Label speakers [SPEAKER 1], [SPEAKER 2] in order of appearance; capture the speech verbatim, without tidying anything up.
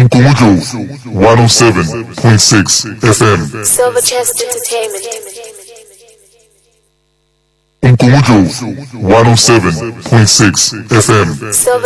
[SPEAKER 1] Uncle one oh seven point six F M.
[SPEAKER 2] Silver Chest Entertainment.
[SPEAKER 1] Uncle one oh seven point six F M.
[SPEAKER 2] Silver